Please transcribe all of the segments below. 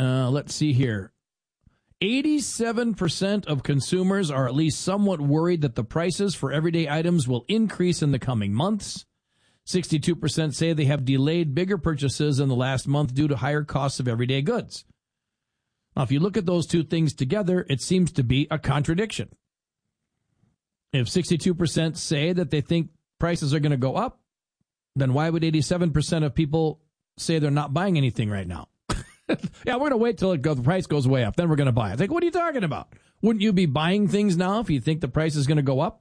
Let's see here. 87% of consumers are at least somewhat worried that the prices for everyday items will increase in the coming months. 62% say they have delayed bigger purchases in the last month due to higher costs of everyday goods. Now, if you look at those two things together, it seems to be a contradiction. If 62% say that they think prices are going to go up, then why would 87% of people say they're not buying anything right now? Yeah, we're going to wait till the price goes way up. Then we're going to buy it. It's like, what are you talking about? Wouldn't you be buying things now if you think the price is going to go up?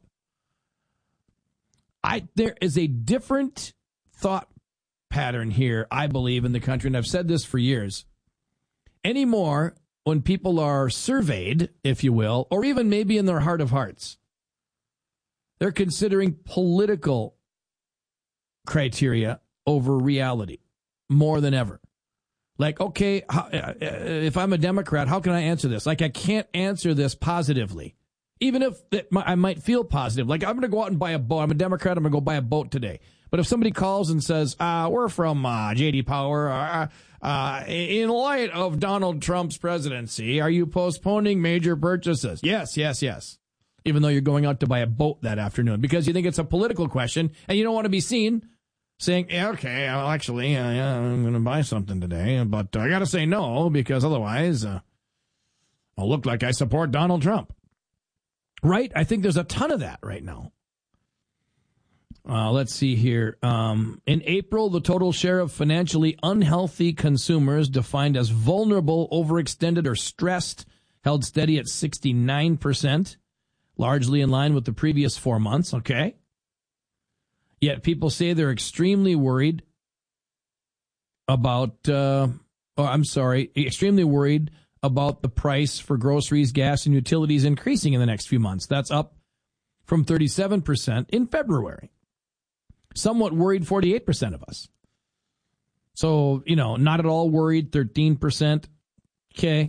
There is a different thought pattern here, I believe, in the country, and I've said this for years. Anymore, when people are surveyed, if you will, or even maybe in their heart of hearts, they're considering political criteria over reality more than ever. Like, okay, if I'm a Democrat, how can I answer this? Like, I can't answer this positively, even if I might feel positive. Like, I'm going to go out and buy a boat. I'm a Democrat. I'm going to go buy a boat today. But if somebody calls and says, we're from J.D. Power, in light of Donald Trump's presidency, are you postponing major purchases? Yes. Even though you're going out to buy a boat that afternoon because you think it's a political question and you don't want to be seen saying, yeah, okay, well, actually, I'm going to buy something today, but I got to say no because otherwise I'll look like I support Donald Trump. Right? I think there's a ton of that right now. Let's see here. In April, the total share of financially unhealthy consumers defined as vulnerable, overextended, or stressed held steady at 69%, largely in line with the previous 4 months. Okay. Yet people say they're extremely worried about, extremely worried about the price for groceries, gas, and utilities increasing in the next few months. That's up from 37% in February. Somewhat worried, 48% of us. So, not at all worried, 13%. Okay.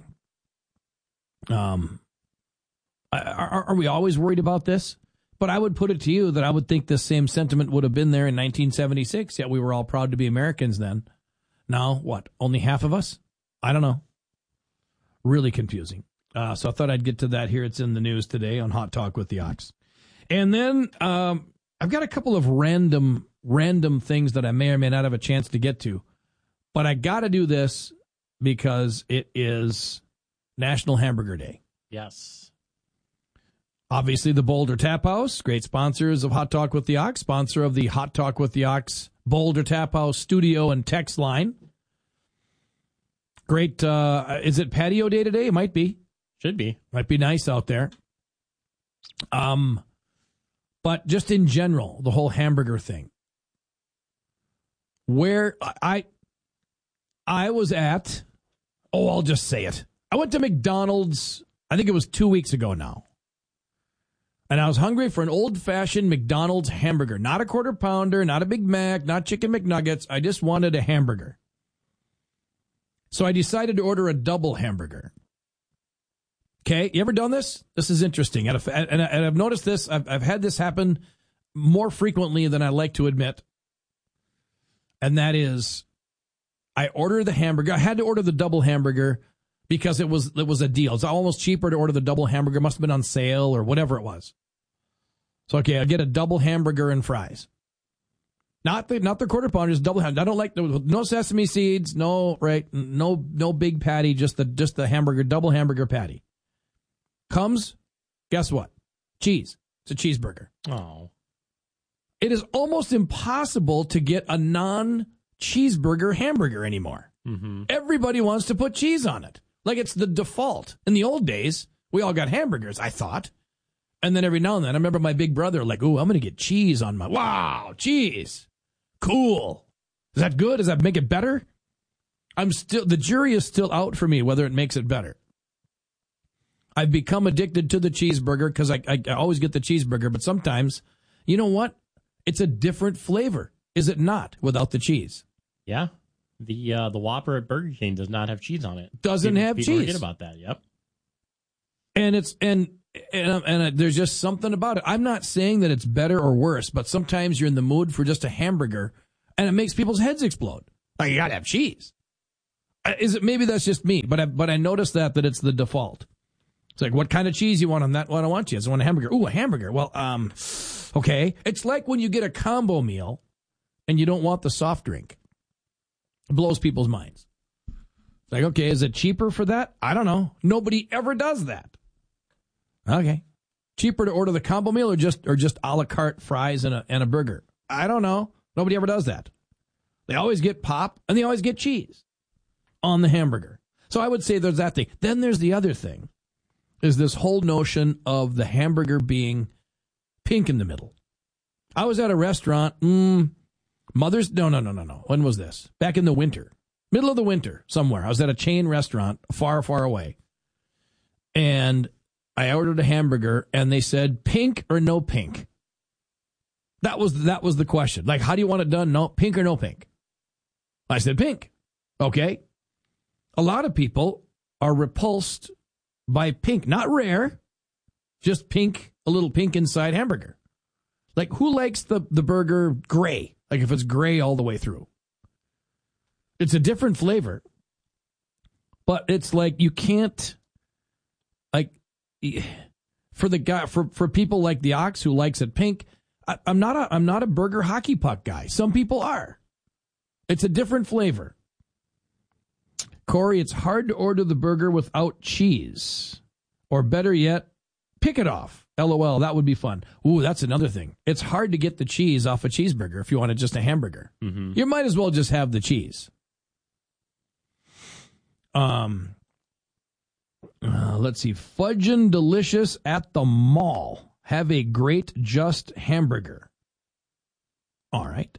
Are we always worried about this? But I would put it to you that I would think the same sentiment would have been there in 1976, yet we were all proud to be Americans then. Now, what, only half of us? I don't know. Really confusing. So I thought I'd get to that here. It's in the news today on Hot Talk with the Ox. And then I've got a couple of random things that I may or may not have a chance to get to. But I got to do this because it is National Hamburger Day. Yes. Obviously, the Boulder Tap House, great sponsors of Hot Talk with the Ox, sponsor of the Hot Talk with the Ox Boulder Tap House studio and text line. Great. Is it patio day today? It might be. Should be. Might be nice out there. But just in general, the whole hamburger thing. Where I was at, I'll just say it. I went to McDonald's, I think it was 2 weeks ago now. And I was hungry for an old-fashioned McDonald's hamburger. Not a quarter pounder, not a Big Mac, not chicken McNuggets. I just wanted a hamburger. So I decided to order a double hamburger. Okay, you ever done this? This is interesting. And I've noticed this. I've had this happen more frequently than I like to admit. And that is, I ordered the hamburger. I had to order the double hamburger because it was a deal. It's almost cheaper to order the double hamburger. It must have been on sale or whatever it was. So, okay, I get a double hamburger and fries. Not the quarter pounder, just double hamburger. I don't like no sesame seeds, no big patty, just the hamburger, double hamburger patty. Comes, guess what? Cheese. It's a cheeseburger. Oh. It is almost impossible to get a non-cheeseburger hamburger anymore. Mm-hmm. Everybody wants to put cheese on it. Like it's the default. In the old days, we all got hamburgers, I thought. And then every now and then, I remember my big brother like, ooh, I'm going to get cheese on my, wow, cheese. Cool. Is that good? Does that make it better? The jury is still out for me whether it makes it better. I've become addicted to the cheeseburger because I always get the cheeseburger, but sometimes, you know what? It's a different flavor, is it not, without the cheese? Yeah. The Whopper at Burger King does not have cheese on it. Doesn't have people cheese. Forget about that. Yep. And there's just something about it. I'm not saying that it's better or worse, but sometimes you're in the mood for just a hamburger, and it makes people's heads explode. Like, you gotta have cheese. Is it, maybe that's just me, but I noticed that it's the default. It's like, what kind of cheese you want on that? Well, I don't want cheese. I want a hamburger. Ooh, a hamburger. Well, okay. It's like when you get a combo meal and you don't want the soft drink. It blows people's minds. It's like, okay, is it cheaper for that? I don't know. Nobody ever does that. Okay. Cheaper to order the combo meal or just a la carte fries and a burger? I don't know. Nobody ever does that. They always get pop and they always get cheese on the hamburger. So I would say there's that thing. Then there's the other thing, is this whole notion of the hamburger being pink in the middle. I was at a restaurant, no. When was this? Back in the winter. Middle of the winter, somewhere. I was at a chain restaurant far, far away. And I ordered a hamburger, and they said, pink or no pink? That was the question. Like, how do you want it done? No, pink or no pink? I said pink. Okay. A lot of people are repulsed by pink. Not rare, just pink, a little pink inside hamburger. Like, who likes the burger gray? Like, if it's gray all the way through. It's a different flavor. But it's like, you can't, like, for the guy, for people like the Ox who likes it pink, I'm not a burger hockey puck guy. Some people are. It's a different flavor. Corey, it's hard to order the burger without cheese. Or better yet, pick it off. LOL, that would be fun. Ooh, that's another thing. It's hard to get the cheese off a cheeseburger if you wanted just a hamburger. Mm-hmm. You might as well just have the cheese. Let's see. Fudgin' Delicious at the mall. Have a great just hamburger. All right.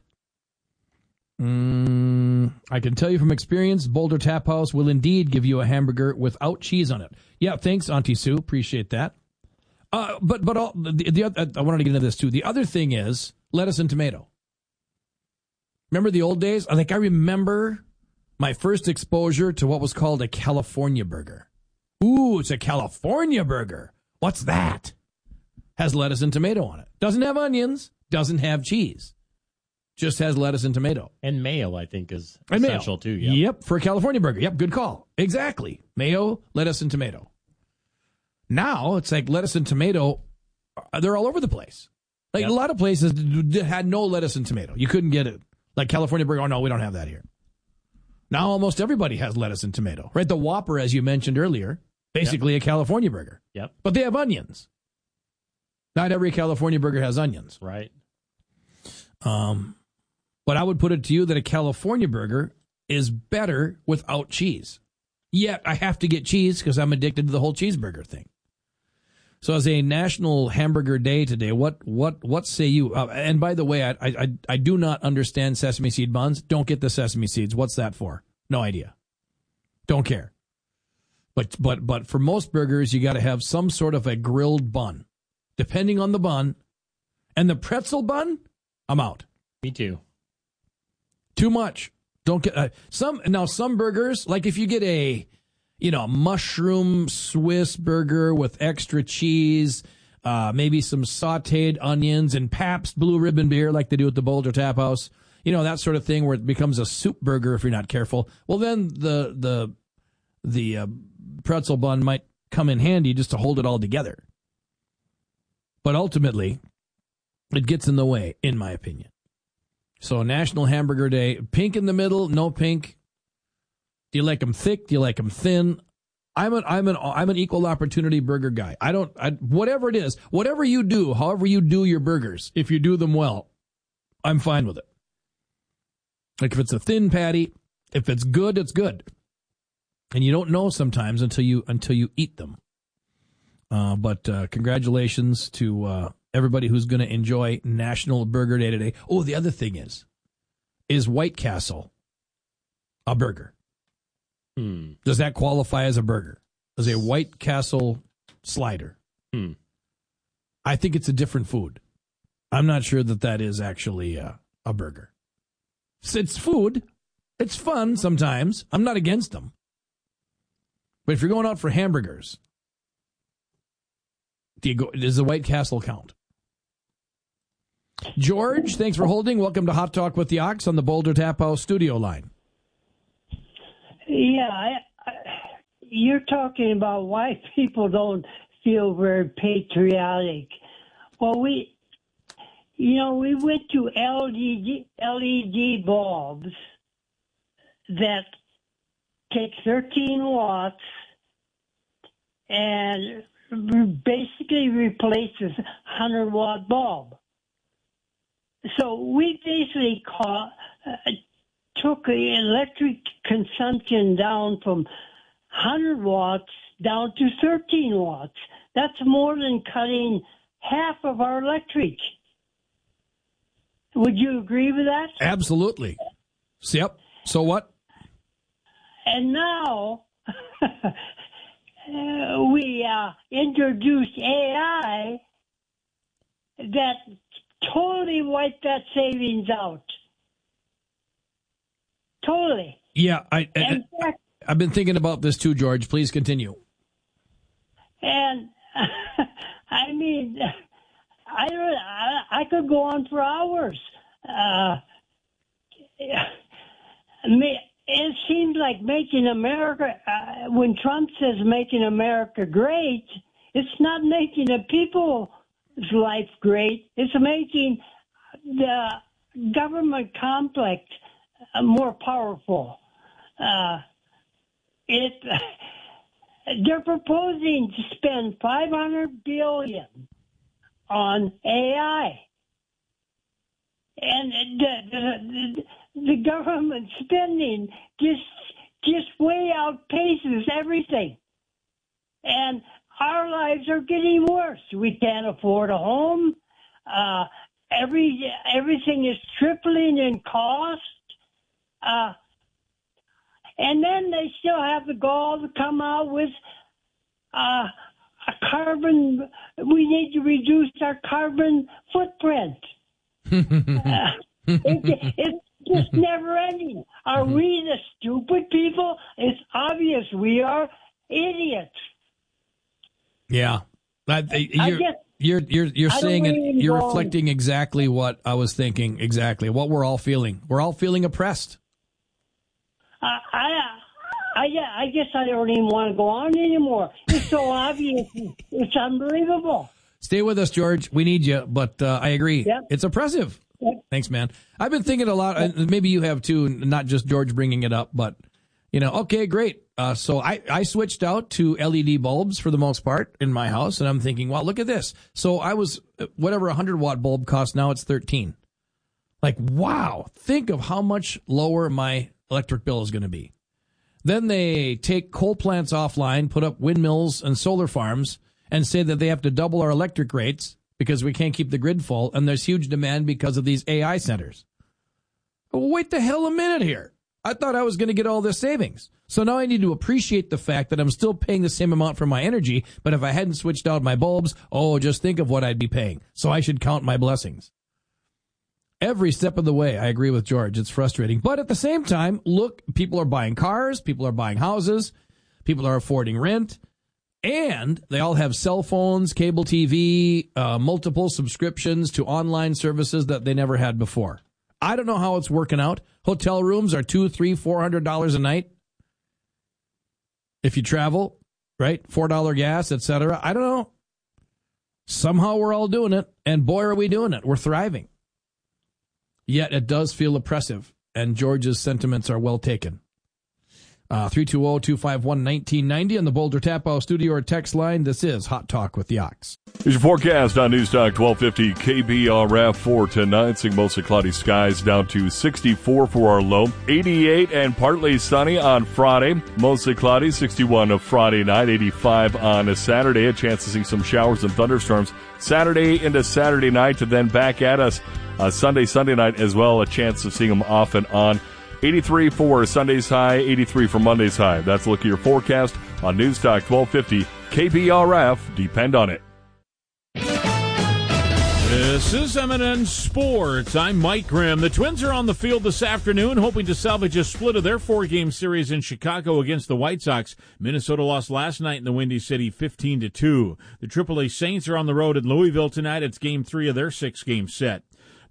I can tell you from experience, Boulder Tap House will indeed give you a hamburger without cheese on it. Yeah, thanks, Auntie Sue. Appreciate that. But all, I wanted to get into this too. The other thing is lettuce and tomato. Remember the old days? I remember my first exposure to what was called a California burger. Ooh, it's a California burger. What's that? Has lettuce and tomato on it. Doesn't have onions. Doesn't have cheese. Just has lettuce and tomato. And mayo, I think, is essential too. Yep, for a California burger. Yep, good call. Exactly. Mayo, lettuce, and tomato. Now, it's like lettuce and tomato, they're all over the place. Like, a lot of places had no lettuce and tomato. You couldn't get it. Like California burger, oh, no, we don't have that here. Now almost everybody has lettuce and tomato. Right? The Whopper, as you mentioned earlier, basically a California burger. Yep. But they have onions. Not every California burger has onions. Right. But I would put it to you that a California burger is better without cheese. Yet I have to get cheese because I'm addicted to the whole cheeseburger thing. So as a National Hamburger Day today, what say you? And by the way, I do not understand sesame seed buns. Don't get the sesame seeds. What's that for? No idea. Don't care. But for most burgers, you got to have some sort of a grilled bun, depending on the bun. And the pretzel bun, I'm out. Me too. Too much. Don't get some burgers, like if you get a mushroom Swiss burger with extra cheese, maybe some sauteed onions and Pabst Blue Ribbon beer like they do at the Boulder Tap House, that sort of thing where it becomes a soup burger if you're not careful. Well, then the pretzel bun might come in handy just to hold it all together. But ultimately, it gets in the way, in my opinion. So National Hamburger Day, pink in the middle, no pink. Do you like them thick? Do you like them thin? I'm an equal opportunity burger guy. Whatever it is, whatever you do, however you do your burgers, if you do them well, I'm fine with it. Like if it's a thin patty, if it's good, it's good. And you don't know sometimes until you eat them. But congratulations to everybody who's going to enjoy National Burger Day today. Oh, the other thing is White Castle a burger? Does that qualify as a burger? As a White Castle slider? I think it's a different food. I'm not sure that is actually a burger. It's food. It's fun sometimes. I'm not against them. But if you're going out for hamburgers, does the White Castle count? George, thanks for holding. Welcome to Hot Talk with the Ox on the Boulder Tap House studio line. Yeah, you're talking about why people don't feel very patriotic. Well, we went to LED bulbs that take 13 watts and basically replaces 100-watt bulb. So we basically took the electric consumption down from 100 watts down to 13 watts. That's more than cutting half of our electric. Would you agree with that? Absolutely. Yep. So what? And now we introduced AI that totally wiped that savings out. Totally. Yeah, I've been thinking about this too, George. Please continue. And I mean, I could go on for hours. It seems like making America, when Trump says making America great, it's not making the people's life great. It's making the government complex more powerful. They're proposing to spend $500 billion on AI, and the government spending just way outpaces everything, and our lives are getting worse. We can't afford a home. Everything is tripling in cost. And then they still have the gall to come out with a carbon. We need to reduce our carbon footprint. It's just never ending. Are we the stupid people? It's obvious we are idiots. Yeah, you're saying it. You're reflecting exactly what I was thinking. Exactly what we're all feeling. We're all feeling oppressed. I guess I don't even want to go on anymore. It's so obvious. It's unbelievable. Stay with us, George. We need you, but I agree. Yep. It's oppressive. Yep. Thanks, man. I've been thinking a lot, and maybe you have too, not just George bringing it up, but, okay, great. So I switched out to LED bulbs for the most part in my house, and I'm thinking, wow, look at this. So I was, whatever a 100-watt bulb costs, now it's 13. Like, wow, think of how much lower my electric bill is going to be. Then they take coal plants offline, put up windmills and solar farms, and say that they have to double our electric rates because we can't keep the grid full, and there's huge demand because of these AI centers. Wait the hell a minute here. I thought I was going to get all this savings. So now I need to appreciate the fact that I'm still paying the same amount for my energy, but if I hadn't switched out my bulbs, just think of what I'd be paying. So I should count my blessings. Every step of the way, I agree with George. It's frustrating. But at the same time, look, people are buying cars, people are buying houses, people are affording rent, and they all have cell phones, cable TV, multiple subscriptions to online services that they never had before. I don't know how it's working out. Hotel rooms are $200, $300, $400 a night. If you travel, right? $4 gas, etc. I don't know. Somehow we're all doing it, and boy, are we doing it. We're thriving. Yet it does feel oppressive, and George's sentiments are well taken. 320-251-1990 on the Boulder Tap-Out studio or text line. This is Hot Talk with the Ox. Here's your forecast on News Talk 1250 KBRF for tonight. Seeing mostly cloudy skies down to 64 for our low. 88 and partly sunny on Friday. Mostly cloudy, 61 of Friday night. 85 on a Saturday. A chance to see some showers and thunderstorms Saturday into Saturday night, and then back at us Sunday night as well. A chance of seeing them off and on. 83 for Sunday's high, 83 for Monday's high. That's a look at your forecast on News Talk 1250 KBRF. Depend on it. This is M&N Sports. I'm Mike Grimm. The Twins are on the field this afternoon, hoping to salvage a split of their 4-game series in Chicago against the White Sox. Minnesota lost last night in the Windy City 15-2. The AAA Saints are on the road in Louisville tonight. It's Game 3 of their 6-game set.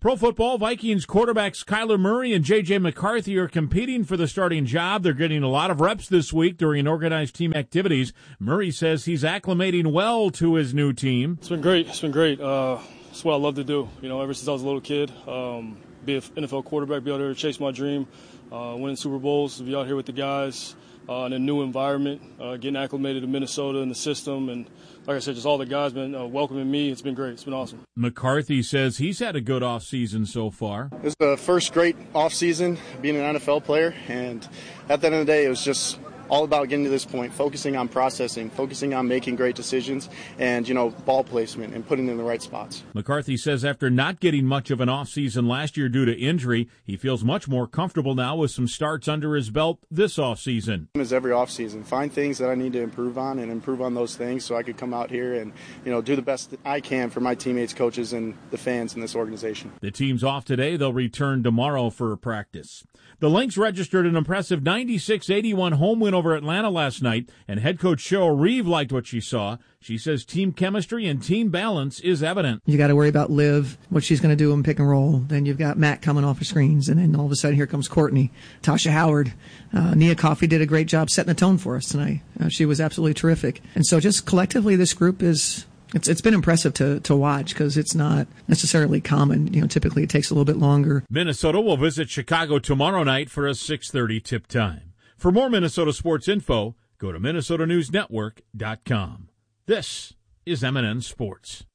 Pro Football, Vikings quarterbacks Kyler Murray and J.J. McCarthy are competing for the starting job. They're getting a lot of reps this week during organized team activities. Murray says he's acclimating well to his new team. It's been great. It's what I love to do. Ever since I was a little kid, be an NFL quarterback, be out here to chase my dream, winning Super Bowls, to be out here with the guys in a new environment, getting acclimated to Minnesota and the system. And like I said, just all the guys been welcoming me. It's been great. It's been awesome. McCarthy says he's had a good offseason so far. It was the first great offseason being an NFL player, and at the end of the day, it was just all about getting to this point, focusing on processing, focusing on making great decisions, and, ball placement and putting it in the right spots. McCarthy says after not getting much of an offseason last year due to injury, he feels much more comfortable now with some starts under his belt this offseason. As every offseason, find things that I need to improve on and improve on those things so I could come out here and, do the best that I can for my teammates, coaches, and the fans in this organization. The team's off today. They'll return tomorrow for practice. The Lynx registered an impressive 96-81 home win over Atlanta last night, and head coach Cheryl Reeve liked what she saw. She says team chemistry and team balance is evident. You got to worry about Liv, what she's going to do in pick and roll. Then you've got Matt coming off the screens, and then all of a sudden here comes Courtney. Tasha Howard. Nia Coffey did a great job setting the tone for us tonight. She was absolutely terrific. And so just collectively this group is... It's been impressive to watch because it's not necessarily common. Typically it takes a little bit longer. Minnesota will visit Chicago tomorrow night for a 6:30 tip time. For more Minnesota sports info, go to MinnesotaNewsNetwork.com. This is M&N Sports.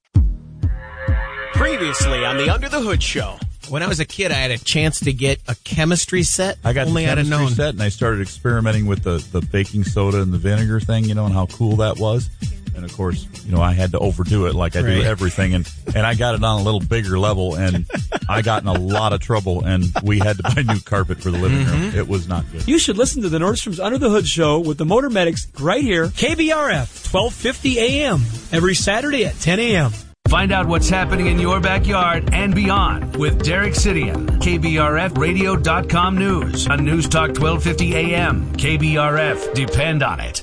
Previously on the Under the Hood Show. When I was a kid, I had a chance to get a chemistry set. I got the chemistry set, and I started experimenting with the baking soda and the vinegar thing, and how cool that was. And, of course, I had to overdo it like I do everything. And I got it on a little bigger level, and I got in a lot of trouble, and we had to buy new carpet for the living room. It was not good. You should listen to the Nordstrom's Under the Hood Show with the Motor Medics right here, KBRF, 1250 a.m., every Saturday at 10 a.m. Find out what's happening in your backyard and beyond with Derek Sidian, KBRFradio.com News on News Talk 1250 a.m. KBRF, depend on it.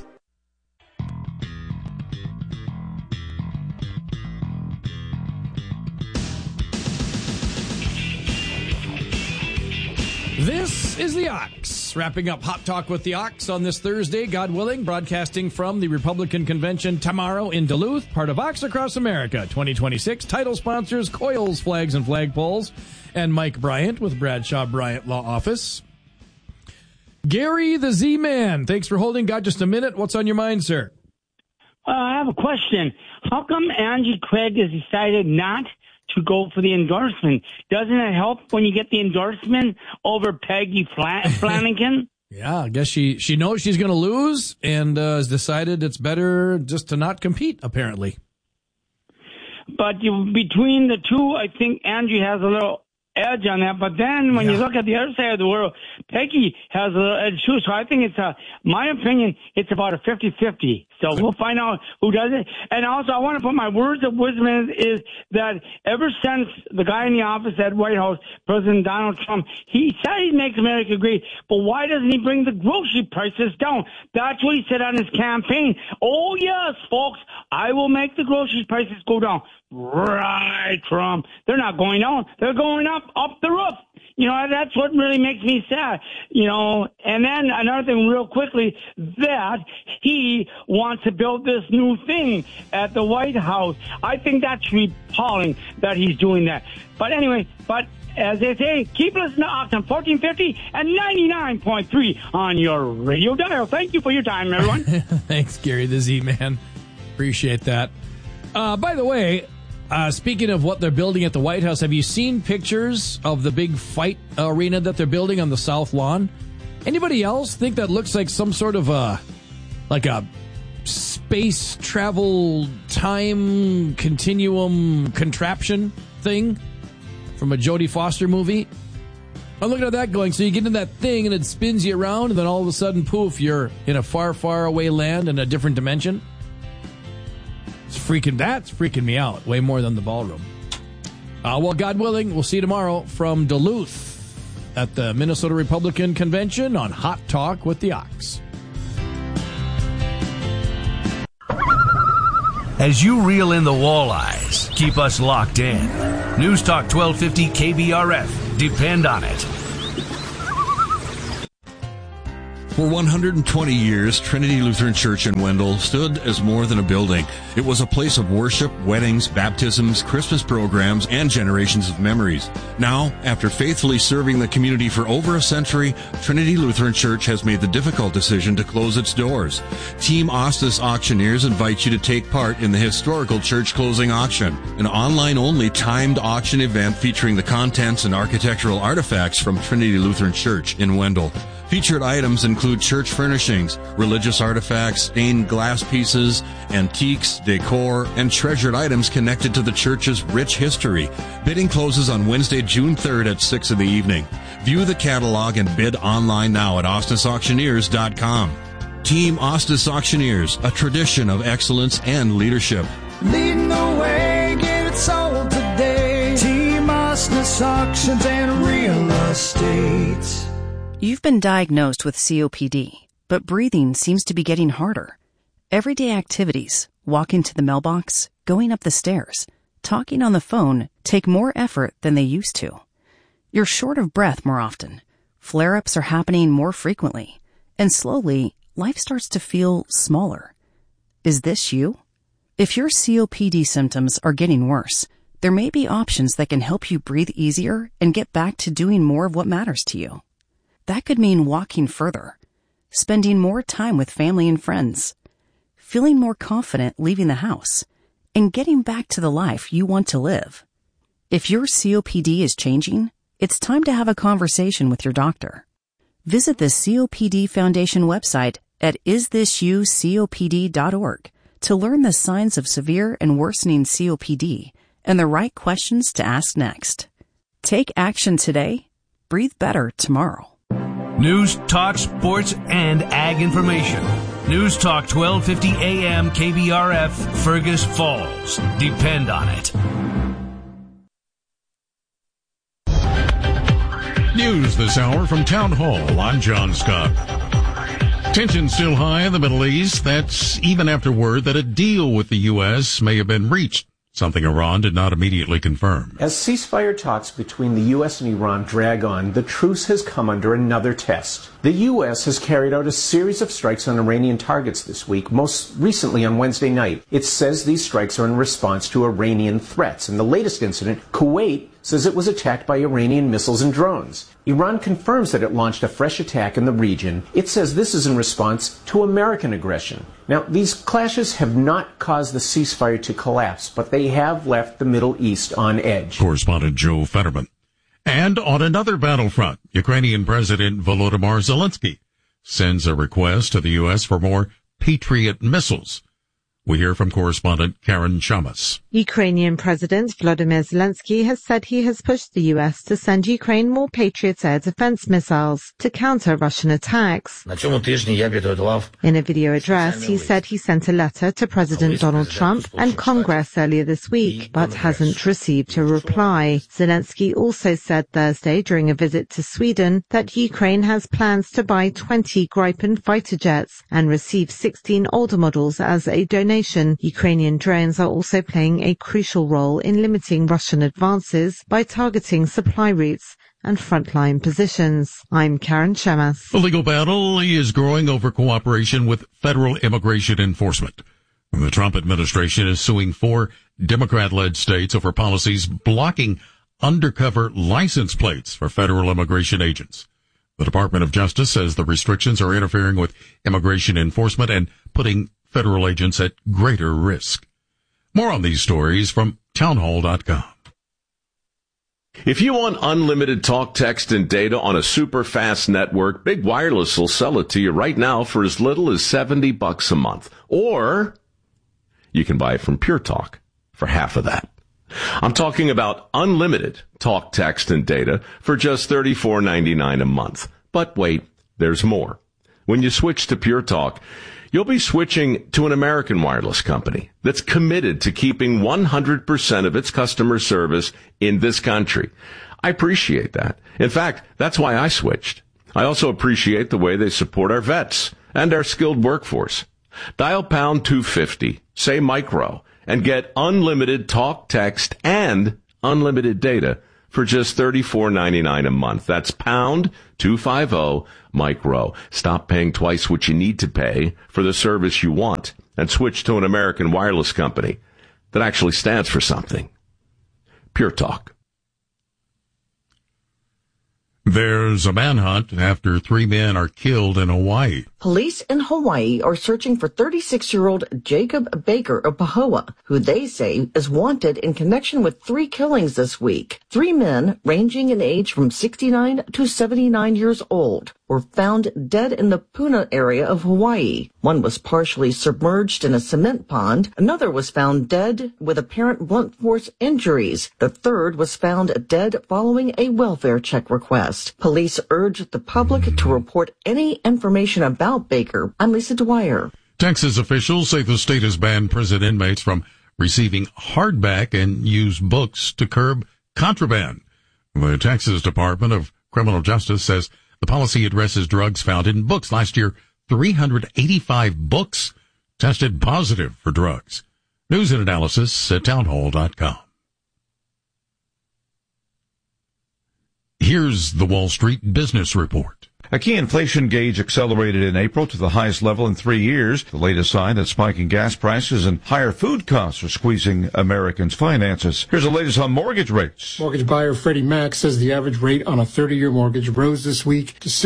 This is the Ox, wrapping up Hot Talk with the Ox on this Thursday, God willing, broadcasting from the Republican Convention tomorrow in Duluth, part of Ox Across America 2026. Title sponsors, Coils, Flags, and Flagpoles, and Mike Bryant with Bradshaw Bryant Law Office. Gary the Z-Man, thanks for holding. Got just a minute. What's on your mind, sir? I have a question. How come Angie Craig has decided not to go for the endorsement? Doesn't it help when you get the endorsement over Peggy Flanagan? Yeah, I guess she knows she's going to lose and has decided it's better just to not compete, apparently. But between the two, I think Angie has a little edge on that. But then when you look at the other side of the world, Peggy has a little edge too. So I think my opinion, it's about a 50-50. So we'll find out who does it. And also, I want to put my words of wisdom is that ever since the guy in the office at White House, President Donald Trump, he said he makes America great, but why doesn't he bring the grocery prices down? That's what he said on his campaign. Oh, yes, folks, I will make the grocery prices go down. Right, Trump. They're not going down. They're going up the roof. That's what really makes me sad, And then another thing real quickly, that he wants to build this new thing at the White House. I think that's appalling that he's doing that. But anyway, as they say, keep listening to Ox on 1450 and 99.3 on your radio dial. Thank you for your time, everyone. Thanks, Gary the Z-Man. Appreciate that. By the way, speaking of what they're building at the White House, have you seen pictures of the big fight arena that they're building on the South Lawn? Anybody else think that looks like some sort of a space travel time continuum contraption thing from a Jodie Foster movie? I'm looking at that going, so you get in that thing and it spins you around and then all of a sudden, poof, you're in a far, far away land in a different dimension. That's freaking me out way more than the ballroom. Well, God willing, we'll see you tomorrow from Duluth at the Minnesota Republican Convention on Hot Talk with the Ox. As you reel in the walleyes, keep us locked in. News Talk 1250 KBRF. Depend on it. For 120 years, Trinity Lutheran Church in Wendell stood as more than a building. It was a place of worship, weddings, baptisms, Christmas programs, and generations of memories. Now, after faithfully serving the community for over a century, Trinity Lutheran Church has made the difficult decision to close its doors. Team Ostis Auctioneers invites you to take part in the historical church closing auction, an online-only timed auction event featuring the contents and architectural artifacts from Trinity Lutheran Church in Wendell. Featured items include church furnishings, religious artifacts, stained glass pieces, antiques, decor, and treasured items connected to the church's rich history. Bidding closes on Wednesday, June 3rd at 6 in the evening. View the catalog and bid online now at ostisauctioneers.com. Team Ostis Auctioneers, a tradition of excellence and leadership. Leading the way, get it sold today. Team Ostis Auctions and Real Estate. You've been diagnosed with COPD, but breathing seems to be getting harder. Everyday activities, walking to the mailbox, going up the stairs, talking on the phone take more effort than they used to. You're short of breath more often. Flare-ups are happening more frequently. And slowly, life starts to feel smaller. Is this you? If your COPD symptoms are getting worse, there may be options that can help you breathe easier and get back to doing more of what matters to you. That could mean walking further, spending more time with family and friends, feeling more confident leaving the house, and getting back to the life you want to live. If your COPD is changing, it's time to have a conversation with your doctor. Visit the COPD Foundation website at isthisyoucopd.org to learn the signs of severe and worsening COPD and the right questions to ask next. Take action today. Breathe better tomorrow. News, talk, sports, and ag information. News Talk 1250 AM KBRF, Fergus Falls. Depend on it. News this hour from Town Hall. I'm John Scott. Tension still high in the Middle East. That's even after word that a deal with the U.S. may have been reached, something Iran did not immediately confirm. As ceasefire talks between the U.S. and Iran drag on, the truce has come under another test. The U.S. has carried out a series of strikes on Iranian targets this week, most recently on Wednesday night. It says these strikes are in response to Iranian threats. In the latest incident, Kuwait says it was attacked by Iranian missiles and drones. Iran confirms that it launched a fresh attack in the region. It says this is in response to American aggression. Now, these clashes have not caused the ceasefire to collapse, but they have left the Middle East on edge. Correspondent Joe Fetterman. And on another battlefront, Ukrainian President Volodymyr Zelensky sends a request to the U.S. for more Patriot missiles. We hear from correspondent Karen Chamas. Ukrainian President Volodymyr Zelensky has said he has pushed the U.S. to send Ukraine more Patriot air defense missiles to counter Russian attacks. In a video address, he said he sent a letter to President Donald Trump and Congress earlier this week, but hasn't received a reply. Zelensky also said Thursday during a visit to Sweden that Ukraine has plans to buy 20 Gripen fighter jets and receive 16 older models as a donation. Ukrainian drones are also playing a crucial role in limiting Russian advances by targeting supply routes and frontline positions. I'm Karen Chamas. The legal battle is growing over cooperation with federal immigration enforcement. The Trump administration is suing 4 Democrat-led states over policies blocking undercover license plates for federal immigration agents. The Department of Justice says the restrictions are interfering with immigration enforcement and putting federal agents at greater risk. More on these stories from townhall.com. If you want unlimited talk, text, and data on a super fast network, Big Wireless will sell it to you right now for as little as $70 a month. Or you can buy it from Pure Talk for half of that. I'm talking about unlimited talk, text, and data for just $34.99 a month. But wait, there's more. When you switch to Pure Talk, you'll be switching to an American wireless company that's committed to keeping 100% of its customer service in this country. I appreciate that. In fact, that's why I switched. I also appreciate the way they support our vets and our skilled workforce. Dial pound 250 Say micro, and get unlimited talk, text, and unlimited data for just $34.99 a month. That's pound 250 micro. Stop paying twice what you need to pay for the service you want and switch to an American wireless company that actually stands for something. Pure Talk. There's a manhunt after 3 men are killed in Hawaii. Police in Hawaii are searching for 36-year-old Jacob Baker of Pahoa, who they say is wanted in connection with 3 killings this week. 3 men, ranging in age from 69 to 79 years old, were found dead in the Puna area of Hawaii. One was partially submerged in a cement pond. Another was found dead with apparent blunt force injuries. The third was found dead following a welfare check request. Police urged the public to report any information about Baker. I'm Lisa Dwyer. Texas officials say the state has banned prison inmates from receiving hardback and used books to curb contraband. The Texas Department of Criminal Justice says the policy addresses drugs found in books. Last year, 385 books tested positive for drugs. News and analysis at townhall.com. Here's the Wall Street Business Report. A key inflation gauge accelerated in April to the highest level in 3 years, the latest sign that spiking gas prices and higher food costs are squeezing Americans' finances. Here's the latest on mortgage rates. Mortgage buyer Freddie Mac says the average rate on a 30-year mortgage rose this week to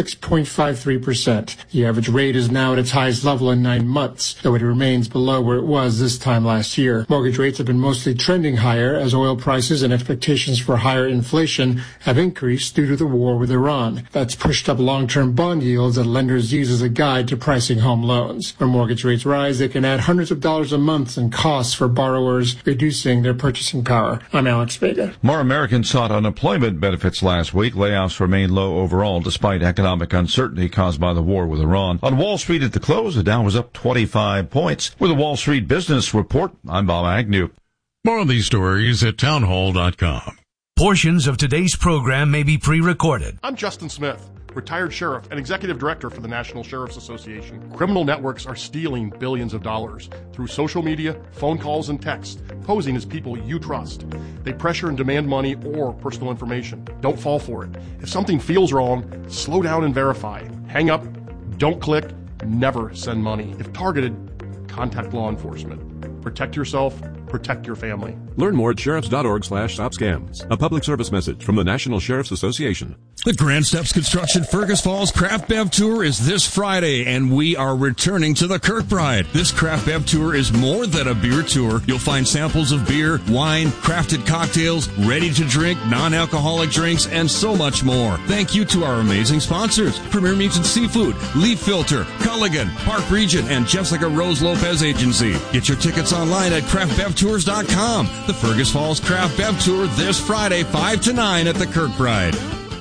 6.53%. The average rate is now at its highest level in 9 months, though it remains below where it was this time last year. Mortgage rates have been mostly trending higher as oil prices and expectations for higher inflation have increased due to the war with Iran. That's pushed up long-term bond yields that lenders use as a guide to pricing home loans. When mortgage rates rise, they can add hundreds of dollars a month in costs for borrowers, reducing their purchasing power. I'm Alex Vega. More Americans sought unemployment benefits last week. Layoffs remain low overall despite economic uncertainty caused by the war with Iran. On Wall Street at the close, the Dow was up 25 points. With the Wall Street Business Report, I'm Bob Agnew. More on these stories at townhall.com. Portions of today's program may be pre-recorded. I'm Justin Smith, retired sheriff and executive director for the National Sheriff's Association. Criminal networks are stealing billions of dollars through social media, phone calls, and text, posing as people you trust. They pressure and demand money or personal information. Don't fall for it. If something feels wrong, slow down and verify. Hang up, don't click, never send money. If targeted, contact law enforcement. Protect yourself, protect your family. Learn more at sheriffs.org/stopscams. A public service message from the National Sheriff's Association. The Grand Steps Construction Fergus Falls Craft Bev Tour is this Friday, and we are returning to the Kirkbride. This Craft Bev Tour is more than a beer tour. You'll find samples of beer, wine, crafted cocktails, ready-to-drink, non-alcoholic drinks, and so much more. Thank you to our amazing sponsors, Premier Meats and Seafood, Leaf Filter, Culligan, Park Region, and Jessica Rose Lopez Agency. Get your tickets online at craftbevtours.com. The Fergus Falls Craft Bev Tour this Friday, 5 to 9 at the Kirkbride.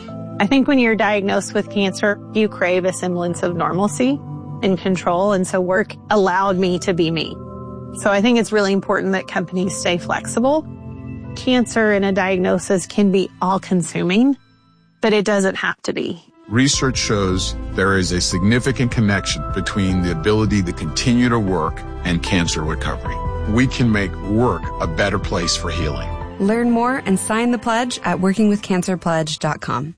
I think when you're diagnosed with cancer, you crave a semblance of normalcy and control, and so work allowed me to be me. So I think it's really important that companies stay flexible. Cancer and a diagnosis can be all-consuming, but it doesn't have to be. Research shows there is a significant connection between the ability to continue to work and cancer recovery. We can make work a better place for healing. Learn more and sign the pledge at workingwithcancerpledge.com.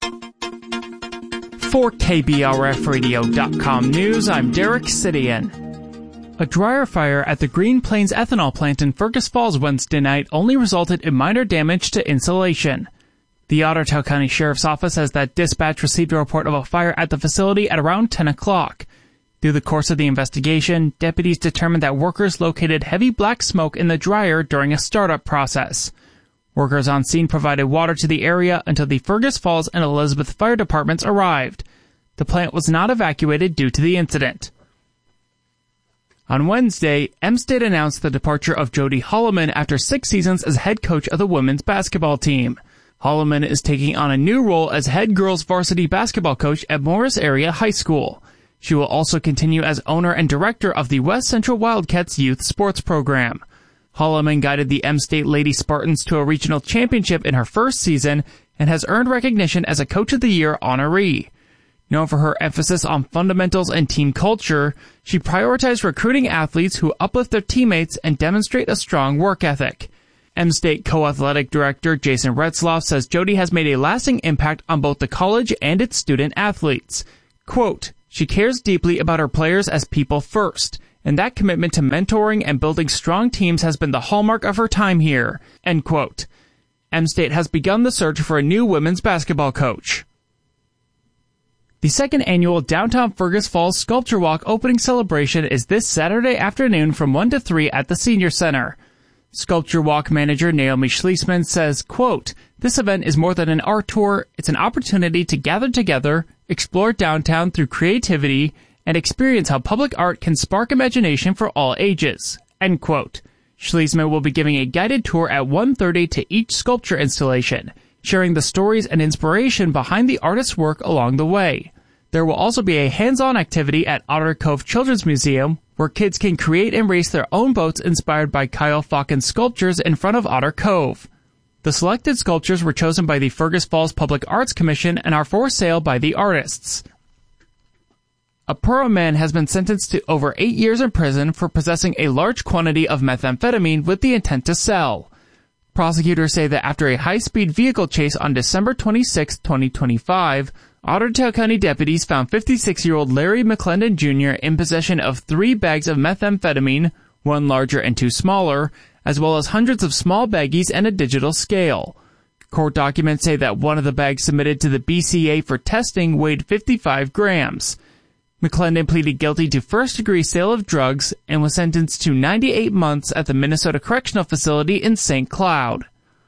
For KBRFradio.com News, I'm Derek Sidian. A dryer fire at the Green Plains ethanol plant in Fergus Falls Wednesday night only resulted in minor damage to insulation. The Ottertail County Sheriff's Office says that dispatch received a report of a fire at the facility at around 10 o'clock. Through the course of the investigation, deputies determined that workers located heavy black smoke in the dryer during a startup process. Workers on scene provided water to the area until the Fergus Falls and Elizabeth fire departments arrived. The plant was not evacuated due to the incident. On Wednesday, M-State announced the departure of Jody Holloman after 6 seasons as head coach of the women's basketball team. Holloman is taking on a new role as head girls varsity basketball coach at Morris Area High School. She will also continue as owner and director of the West Central Wildcats youth sports program. Holloman guided the M-State Lady Spartans to a regional championship in her first season and has earned recognition as a Coach of the Year honoree. Known for her emphasis on fundamentals and team culture, she prioritized recruiting athletes who uplift their teammates and demonstrate a strong work ethic. M-State co-athletic director Jason Retzloff says Jody has made a lasting impact on both the college and its student athletes. Quote, she cares deeply about her players as people first, and that commitment to mentoring and building strong teams has been the hallmark of her time here. End quote. M-State has begun the search for a new women's basketball coach. The second annual Downtown Fergus Falls Sculpture Walk opening celebration is this Saturday afternoon from 1 to 3 at the Senior Center. Sculpture Walk manager Naomi Schlesman says, quote, this event is more than an art tour. It's an opportunity to gather together, explore downtown through creativity, and experience how public art can spark imagination for all ages. End quote. Schlesman will be giving a guided tour at 1:30 to each sculpture installation, sharing the stories and inspiration behind the artist's work along the way. There will also be a hands-on activity at Otter Cove Children's Museum, where kids can create and race their own boats inspired by Kyle Falcon's sculptures in front of Otter Cove. The selected sculptures were chosen by the Fergus Falls Public Arts Commission and are for sale by the artists. A Pura man has been sentenced to over 8 years in prison for possessing a large quantity of methamphetamine with the intent to sell. Prosecutors say that after a high-speed vehicle chase on December 26, 2025, Ottertail County deputies found 56-year-old Larry McClendon Jr. in possession of 3 bags of methamphetamine, 1 larger and 2 smaller, as well as hundreds of small baggies and a digital scale. Court documents say that one of the bags submitted to the BCA for testing weighed 55 grams. McClendon pleaded guilty to first-degree sale of drugs and was sentenced to 98 months at the Minnesota Correctional Facility in St. Cloud.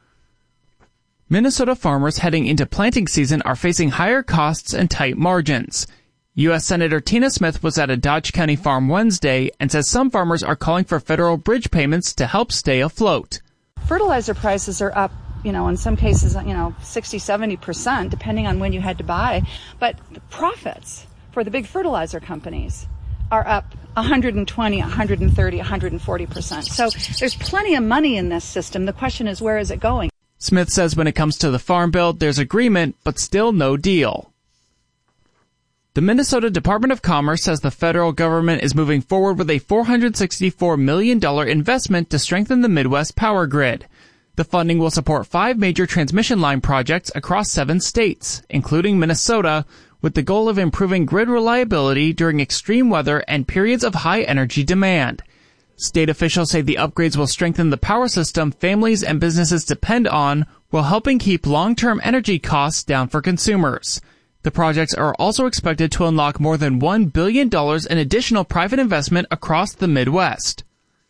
Minnesota farmers heading into planting season are facing higher costs and tight margins. U.S. Senator Tina Smith was at a Dodge County farm Wednesday and says some farmers are calling for federal bridge payments to help stay afloat. Fertilizer prices are up, in some cases, 60, 70%, depending on when you had to buy. But the profits for the big fertilizer companies are up 120, 130, 140%. So there's plenty of money in this system. The question is, where is it going? Smith says when it comes to the farm bill, there's agreement, but still no deal. The Minnesota Department of Commerce says the federal government is moving forward with a $464 million investment to strengthen the Midwest power grid. The funding will support 5 major transmission line projects across 7 states, including Minnesota, with the goal of improving grid reliability during extreme weather and periods of high energy demand. State officials say the upgrades will strengthen the power system families and businesses depend on, while helping keep long-term energy costs down for consumers. The projects are also expected to unlock more than $1 billion in additional private investment across the Midwest.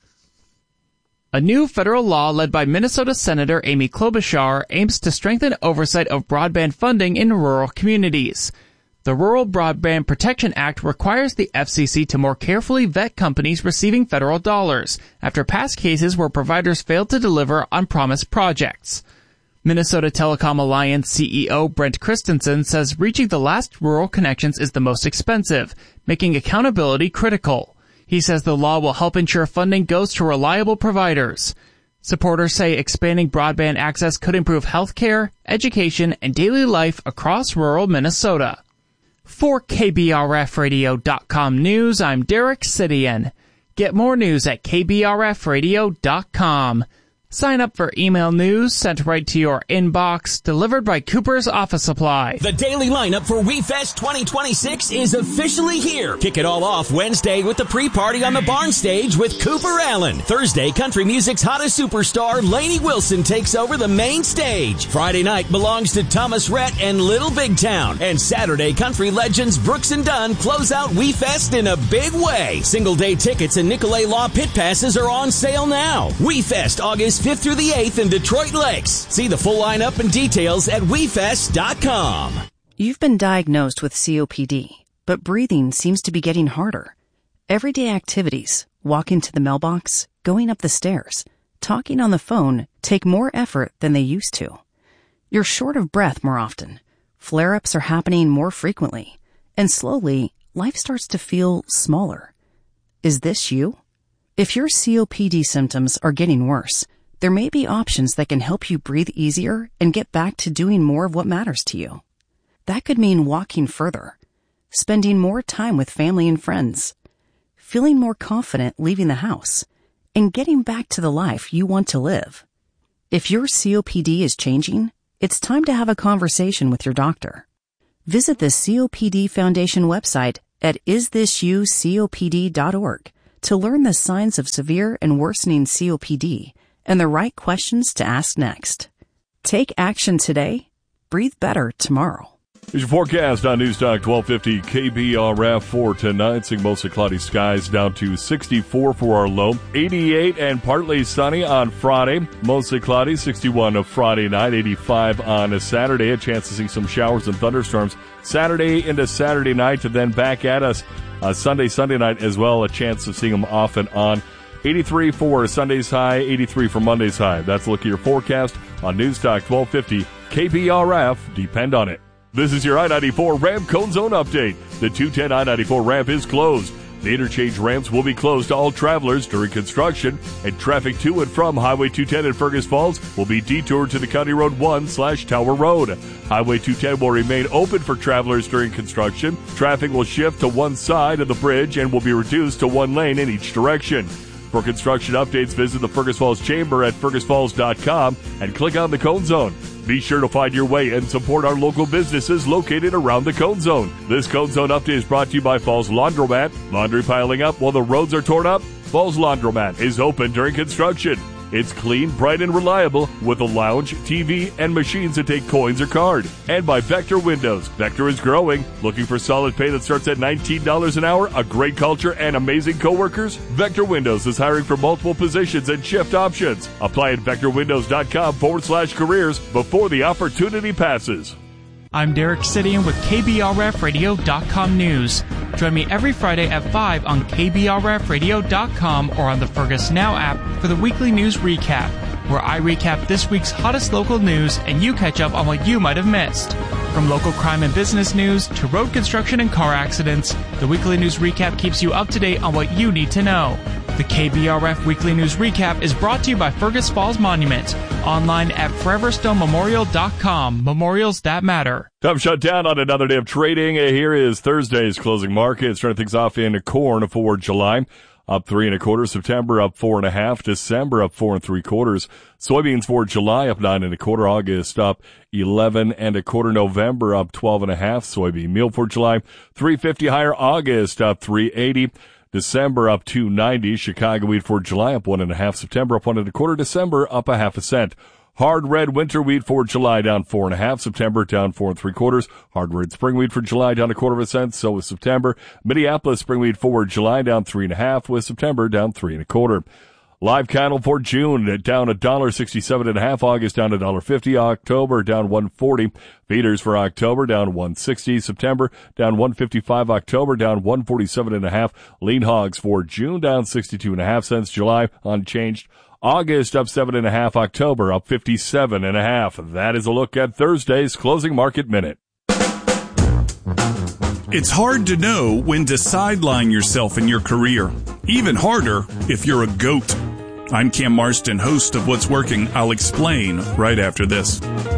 A new federal law led by Minnesota Senator Amy Klobuchar aims to strengthen oversight of broadband funding in rural communities. The Rural Broadband Protection Act requires the FCC to more carefully vet companies receiving federal dollars after past cases where providers failed to deliver on promised projects. Minnesota Telecom Alliance CEO Brent Christensen says reaching the last rural connections is the most expensive, making accountability critical. He says the law will help ensure funding goes to reliable providers. Supporters say expanding broadband access could improve healthcare, education, and daily life across rural Minnesota. For KBRFradio.com News, I'm Derek Sidian. Get more news at KBRFradio.com. Sign up for email news sent right to your inbox, delivered by Cooper's Office Supply. The daily lineup for WeFest 2026 is officially here. Kick it all off Wednesday with the pre-party on the barn stage with Cooper Allen. Thursday, country music's hottest superstar, Lainey Wilson, takes over the main stage. Friday night belongs to Thomas Rhett and Little Big Town. And Saturday, country legends Brooks and Dunn close out WeFest in a big way. Single-day tickets and Nicolay Law pit passes are on sale now. WeFest, August 5th through the 8th in Detroit Lakes. See the full lineup and details at WeFest.com. You've been diagnosed with COPD, but breathing seems to be getting harder. Everyday activities, walking to the mailbox, going up the stairs, talking on the phone, take more effort than they used to. You're short of breath more often. Flare-ups are happening more frequently. And slowly, life starts to feel smaller. Is this you? If your COPD symptoms are getting worse, there may be options that can help you breathe easier and get back to doing more of what matters to you. That could mean walking further, spending more time with family and friends, feeling more confident leaving the house, and getting back to the life you want to live. If your COPD is changing, it's time to have a conversation with your doctor. Visit the COPD Foundation website at isthisyoucopd.org to learn the signs of severe and worsening COPD and the right questions to ask next. Take action today. Breathe better tomorrow. Here's your forecast on News Talk 1250 KBRF for tonight. Seeing mostly cloudy skies down to 64 for our low. 88 and partly sunny on Friday. Mostly cloudy, 61 of Friday night. 85 on a Saturday. A chance to see some showers and thunderstorms Saturday into Saturday night, and then back at us Sunday night as well. A chance of seeing them off and on. 83 for Sunday's high, 83 for Monday's high. That's a look at your forecast on News Talk 1250 KBRF. Depend on it. This is your I-94 ramp cone zone update. The 210 I-94 ramp is closed. The interchange ramps will be closed to all travelers during construction, and traffic to and from Highway 210 in Fergus Falls will be detoured to the County Road 1/Tower Road. Highway 210 will remain open for travelers during construction. Traffic will shift to one side of the bridge and will be reduced to one lane in each direction. For construction updates, visit the Fergus Falls Chamber at fergusfalls.com and click on the Cone Zone. Be sure to find your way and support our local businesses located around the Cone Zone. This Cone Zone update is brought to you by Falls Laundromat. Laundry piling up while the roads are torn up? Falls Laundromat is open during construction. It's clean, bright, and reliable with a lounge, TV, and machines that take coins or card. And by Vector Windows. Vector is growing. Looking for solid pay that starts at $19 an hour, a great culture, and amazing coworkers? Vector Windows is hiring for multiple positions and shift options. Apply at vectorwindows.com/careers before the opportunity passes. I'm Derek Sidian with KBRFradio.com News. Join me every Friday at 5 on KBRFradio.com or on the Fergus Now app for the weekly news recap, where I recap this week's hottest local news and you catch up on what you might have missed. From local crime and business news to road construction and car accidents, the weekly news recap keeps you up to date on what you need to know. The KBRF Weekly News Recap is brought to you by Fergus Falls Monument. Online at foreverstonmemorial.com. Memorials that matter. Time shut down on another day of trading. Here is Thursday's closing market. Starting things off in corn for July. Up 3 1/4. September up 4 1/2. December up 4 3/4. Soybeans for July up 9 1/4. August up 11 1/4. November up 12 1/2. Soybean meal for July $3.50 higher. August up $3.80. December up $2.90. Chicago wheat for July up 1 1/2. September up 1 1/4. December up 1/2 cent. Hard red winter wheat for July down 4 1/2. September down 4 3/4. Hard red spring wheat for July down 1/4 cent. So with September. Minneapolis spring wheat for July down 3 1/2. With September down 3 1/4. Live cattle for June down $1.67 1/2. August down $1.50. October down $1.40. Feeders for October down $1.60. September down $1.55. October down $1.47 1/2. Lean hogs for June down 62 1/2 cents. July unchanged. August up 7 1/2. October up 57 1/2. That is a look at Thursday's closing market minute. It's hard to know when to sideline yourself in your career. Even harder if you're a goat. I'm Cam Marston, host of What's Working. I'll explain right after this.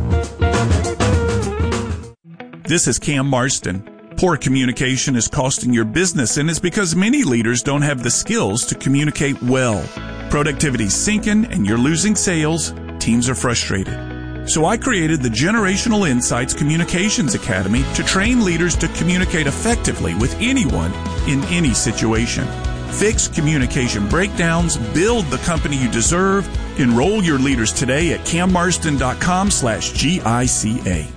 This is Cam Marston. Poor communication is costing your business, and it's because many leaders don't have the skills to communicate well. Productivity's sinking and you're losing sales. Teams are frustrated. So I created the Generational Insights Communications Academy to train leaders to communicate effectively with anyone in any situation. Fix communication breakdowns, build the company you deserve. Enroll your leaders today at cammarston.com/GICA.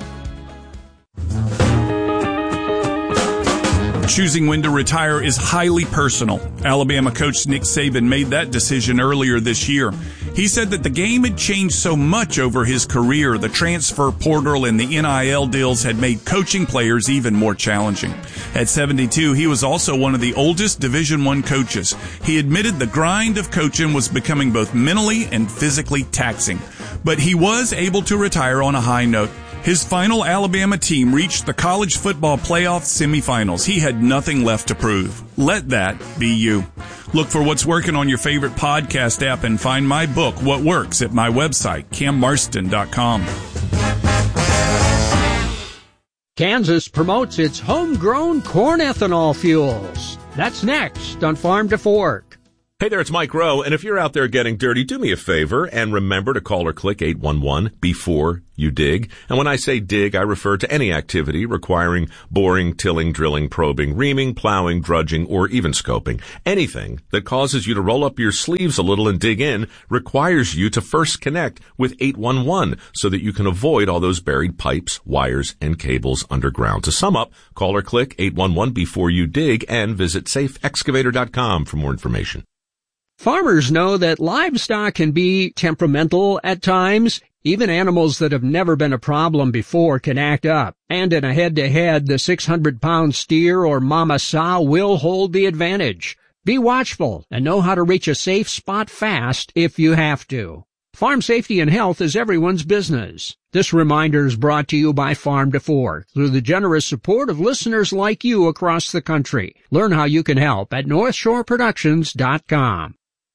Choosing when to retire is highly personal. Alabama coach Nick Saban made that decision earlier this year. He said that the game had changed so much over his career. The transfer portal and the NIL deals had made coaching players even more challenging. At 72, he was also one of the oldest Division I coaches. He admitted the grind of coaching was becoming both mentally and physically taxing. But he was able to retire on a high note. His final Alabama team reached the college football playoff semifinals. He had nothing left to prove. Let that be you. Look for What's Working on your favorite podcast app and find my book, What Works, at my website, cammarston.com. Kansas promotes its homegrown corn ethanol fuels. That's next on Farm to Fork. Hey there, it's Mike Rowe, and if you're out there getting dirty, do me a favor and remember to call or click 811 before you dig. And when I say dig, I refer to any activity requiring boring, tilling, drilling, probing, reaming, plowing, drudging, or even scoping. Anything that causes you to roll up your sleeves a little and dig in requires you to first connect with 811 so that you can avoid all those buried pipes, wires, and cables underground. To sum up, call or click 811 before you dig and visit safeexcavator.com for more information. Farmers know that livestock can be temperamental at times. Even animals that have never been a problem before can act up. And in a head-to-head, the 600-pound steer or mama sow will hold the advantage. Be watchful and know how to reach a safe spot fast if you have to. Farm safety and health is everyone's business. This reminder is brought to you by Farm to Fork through the generous support of listeners like you across the country. Learn how you can help at NorthshoreProductions.com.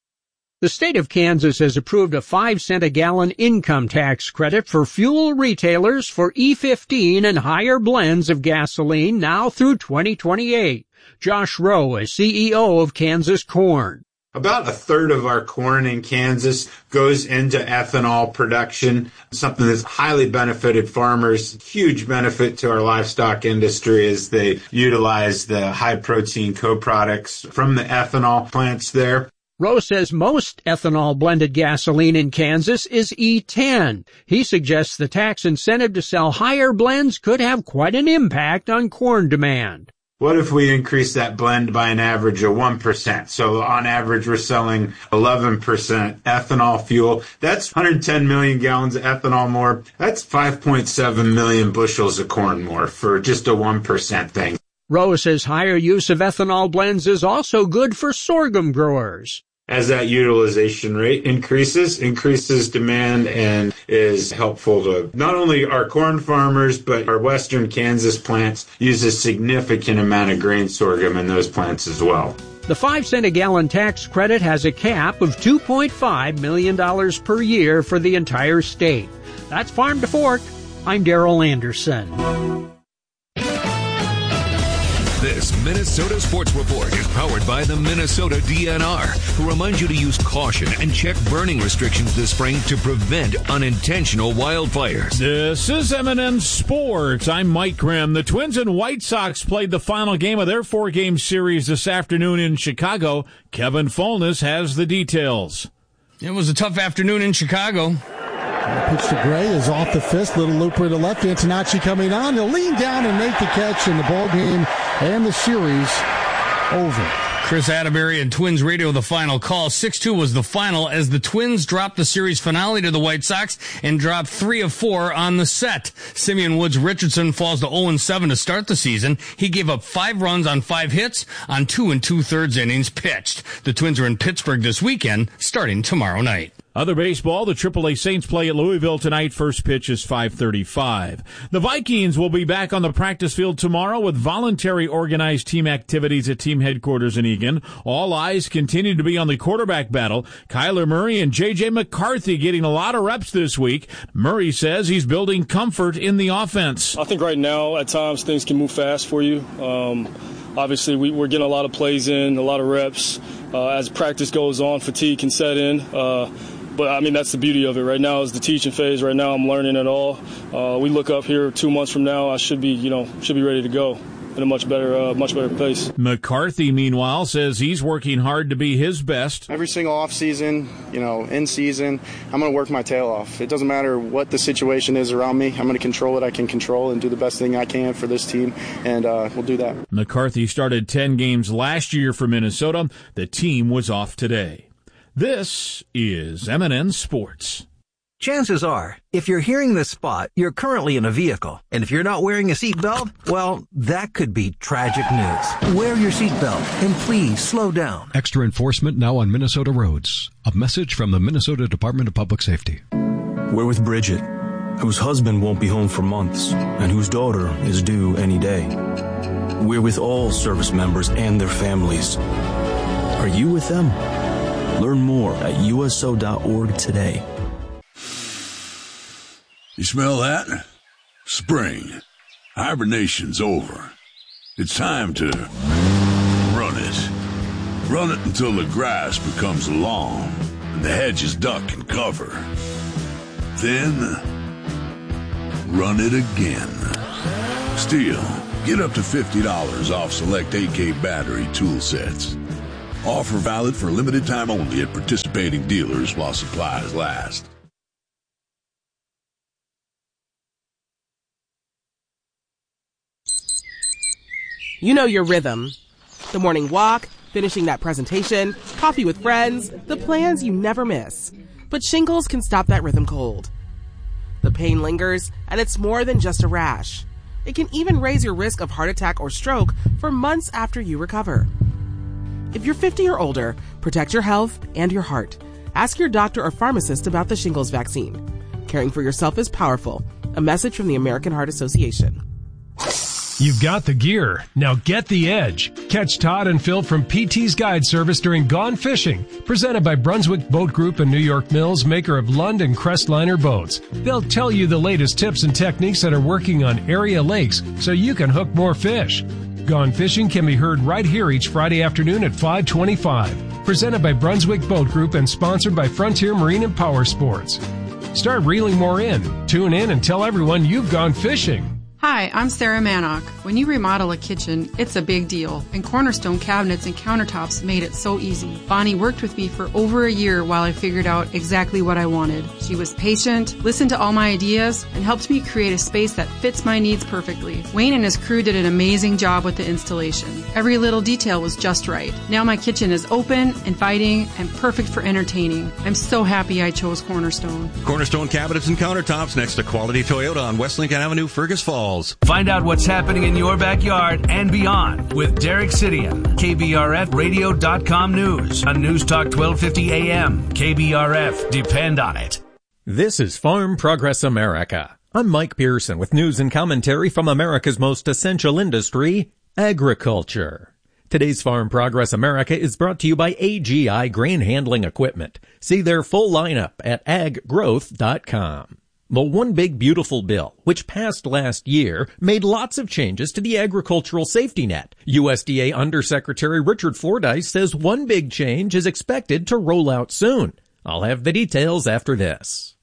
The state of Kansas has approved a 5-cent a gallon income tax credit for fuel retailers for E15 and higher blends of gasoline now through 2028. Josh Rowe is CEO of Kansas Corn. About a third of our corn in Kansas goes into ethanol production, something that's highly benefited farmers. Huge benefit to our livestock industry as they utilize the high-protein co-products from the ethanol plants there. Rowe says most ethanol-blended gasoline in Kansas is E10. He suggests the tax incentive to sell higher blends could have quite an impact on corn demand. What if we increase that blend by an average of 1%? So on average, we're selling 11% ethanol fuel. That's 110 million gallons of ethanol more. That's 5.7 million bushels of corn more for just a 1% thing. Rowe says higher use of ethanol blends is also good for sorghum growers. As that utilization rate increases demand and is helpful to not only our corn farmers, but our western Kansas plants use a significant amount of grain sorghum in those plants as well. The 5-cent a gallon tax credit has a cap of $2.5 million per year for the entire state. That's Farm to Fork. I'm Darrell Anderson. This Minnesota Sports Report is powered by the Minnesota DNR, who reminds you to use caution and check burning restrictions this spring to prevent unintentional wildfires. This is M&N Sports. I'm Mike Grimm. The Twins and White Sox played the final game of their 4-game series this afternoon in Chicago. Kevin Fulnes has the details. It was a tough afternoon in Chicago. Pitch to Gray is off the fist. Little looper to left. Antonacci coming on. He'll lean down and make the catch in the ball game and the series over. Chris Atterbury and Twins Radio, the final call. 6-2 was the final as the Twins dropped the series finale to the White Sox and dropped 3 of 4 on the set. Simeon Woods Richardson falls to 0-7 to start the season. He gave up 5 runs on 5 hits on 2 2/3 innings pitched. The Twins are in Pittsburgh this weekend, starting tomorrow night. Other baseball, the AAA Saints play at Louisville tonight. First pitch is 5:35. The Vikings will be back on the practice field tomorrow with voluntary organized team activities at team headquarters in Eagan. All eyes continue to be on the quarterback battle. Kyler Murray and J.J. McCarthy getting a lot of reps this week. Murray says he's building comfort in the offense. I think right now, at times, things can move fast for you. Obviously, we're getting a lot of plays in, a lot of reps. As practice goes on, fatigue can set in. But, I mean, that's the beauty of it. Right now is the teaching phase. Right now I'm learning it all. We look up here 2 months from now, I should be ready to go in a much better pace. McCarthy, meanwhile, says he's working hard to be his best. Every single off season, in season, I'm going to work my tail off. It doesn't matter what the situation is around me. I'm going to control what I can control and do the best thing I can for this team, and we'll do that. McCarthy started 10 games last year for Minnesota. The team was off today. This is M&N Sports. Chances are, if you're hearing this spot, you're currently in a vehicle. And if you're not wearing a seatbelt, well, that could be tragic news. Wear your seatbelt and please slow down. Extra enforcement now on Minnesota roads. A message from the Minnesota Department of Public Safety. We're with Bridget, whose husband won't be home for months and whose daughter is due any day. We're with all service members and their families. Are you with them? Learn more at USO.org today. You smell that? Spring. Hibernation's over. It's time to run it. Run it until the grass becomes long and the hedges duck and cover. Then, run it again. Steel, get up to $50 off select AK battery tool sets. Offer valid for limited time only at participating dealers while supplies last. You know your rhythm. The morning walk, finishing that presentation, coffee with friends, the plans you never miss. But shingles can stop that rhythm cold. The pain lingers, and it's more than just a rash. It can even raise your risk of heart attack or stroke for months after you recover. If you're 50 or older, protect your health and your heart. Ask your doctor or pharmacist about the shingles vaccine. Caring for yourself is powerful. A message from the American Heart Association. You've got the gear. Now get the edge. Catch Todd and Phil from PT's Guide Service during Gone Fishing, presented by Brunswick Boat Group and New York Mills, maker of Lund and Crestliner boats. They'll tell you the latest tips and techniques that are working on area lakes so you can hook more fish. Gone Fishing can be heard right here each Friday afternoon at 5:25. Presented by Brunswick Boat Group and sponsored by Frontier Marine and Power Sports. Start reeling more in. Tune in and tell everyone you've gone fishing. Hi, I'm Sarah Mannock. When you remodel a kitchen, it's a big deal, and Cornerstone cabinets and countertops made it so easy. Bonnie worked with me for over a year while I figured out exactly what I wanted. She was patient, listened to all my ideas, and helped me create a space that fits my needs perfectly. Wayne and his crew did an amazing job with the installation. Every little detail was just right. Now my kitchen is open, inviting, and perfect for entertaining. I'm so happy I chose Cornerstone. Cornerstone cabinets and countertops next to Quality Toyota on West Lincoln Avenue, Fergus Falls. Find out what's happening in your backyard and beyond with Derek Sidian, KBRFradio.com News on News Talk 1250 AM. KBRF, depend on it. This is Farm Progress America. I'm Mike Pearson with news and commentary from America's most essential industry, agriculture. Today's Farm Progress America is brought to you by AGI Grain Handling Equipment. See their full lineup at aggrowth.com. The One Big Beautiful Bill, which passed last year, made lots of changes to the agricultural safety net. USDA Undersecretary Richard Fordyce says one big change is expected to roll out soon. I'll have the details after this.